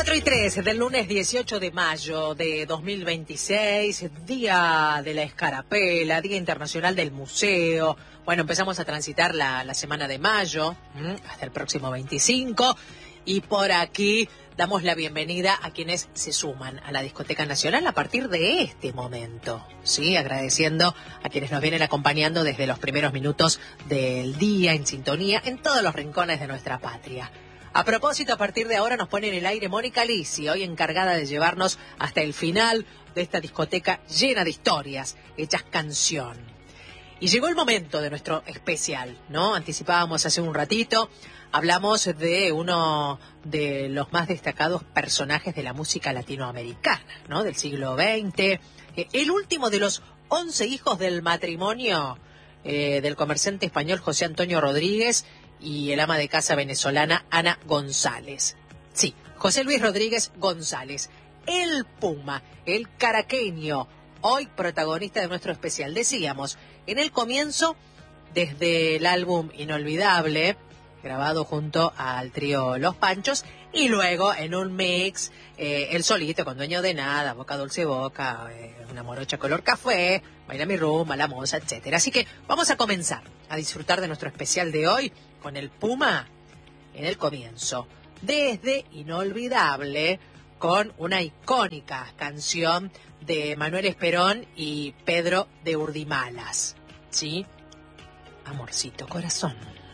4:03 del lunes 18 de mayo de 2026, Día de la Escarapela, Día Internacional del Museo. Bueno, empezamos a transitar la semana de mayo, hasta el próximo 25, y por aquí damos la bienvenida a quienes se suman a la Discoteca Nacional a partir de este momento, ¿sí? Agradeciendo a quienes nos vienen acompañando desde los primeros minutos del día, en sintonía, en todos los rincones de nuestra patria. A propósito, a partir de ahora nos pone en el aire Mónica Lisi, hoy encargada de llevarnos hasta el final de esta discoteca llena de historias, hechas canción. Y llegó el momento de nuestro especial, ¿no? Anticipábamos hace un ratito, hablamos de uno de los más destacados personajes de la música latinoamericana, ¿no? Del siglo XX, el último de los 11 hijos del matrimonio del comerciante español José Antonio Rodríguez y el ama de casa venezolana Ana González. Sí, José Luis Rodríguez González, el Puma, el caraqueño, hoy protagonista de nuestro especial. Decíamos, en el comienzo, desde el álbum Inolvidable, grabado junto al trío Los Panchos, y luego en un mix, el solito con Dueño de Nada, Boca Dulce Boca, Una Morocha Color Café, Baila mi rumba, La Moza, etcétera. Así que vamos a comenzar a disfrutar de nuestro especial de hoy con el Puma en el comienzo, desde Inolvidable, con una icónica canción de Manuel Esperón y Pedro de Urdimalas, ¿sí? Amorcito Corazón.